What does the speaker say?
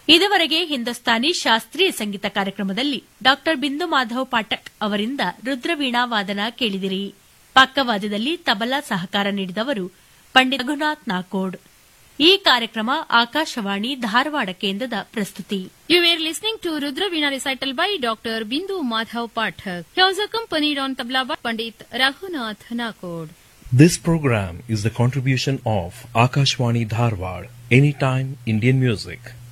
ಇದುವರೆಗೆ ಹಿಂದೂಸ್ತಾನಿ ಶಾಸ್ತ್ರೀಯ ಸಂಗೀತ ಕಾರ್ಯಕ್ರಮದಲ್ಲಿ ಡಾ ಬಿಂದು ಮಾಧವ್ ಪಾಠಕ್ ಅವರಿಂದ ರುದ್ರವೀಣಾ ವಾದನ ಕೇಳಿದಿರಿ. ಪಕ್ಕವಾದ್ಯದಲ್ಲಿ ತಬಲಾ ಸಹಕಾರ ನೀಡಿದವರು ಪಂಡಿತ್ ರಘುನಾಥ್ ನಾಕೋಡ್. ಈ ಕಾರ್ಯಕ್ರಮ ಆಕಾಶವಾಣಿ ಧಾರವಾಡ ಕೇಂದ್ರದ ಪ್ರಸ್ತುತಿ. You were listening to Rudraveena recital by Dr. Bindu Madhav Pathak. He was accompanied on tabla by Pandit Raghunath Nakod. This program is the contribution of Akashwani Dharwad, Anytime Indian Music.